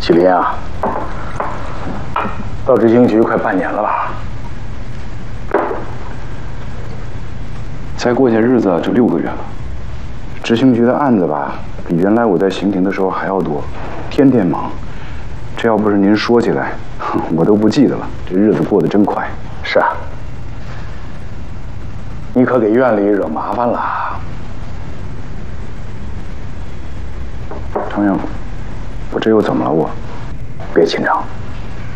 启林啊，到执行局快半年了吧？ 再过些日子就6个月了。执行局的案子吧，比原来我在刑庭的时候还要多，天天忙。这要不是您说起来，我都不记得了。这日子过得真快。 是啊，你可给院里惹麻烦了。 程阳，我这又怎么了？我别紧张，